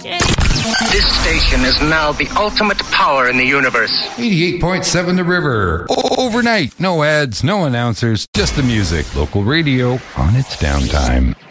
This station is now the ultimate power in the universe. 88.7 The River. Overnight. No ads, no announcers, just the music. Local radio on its downtime.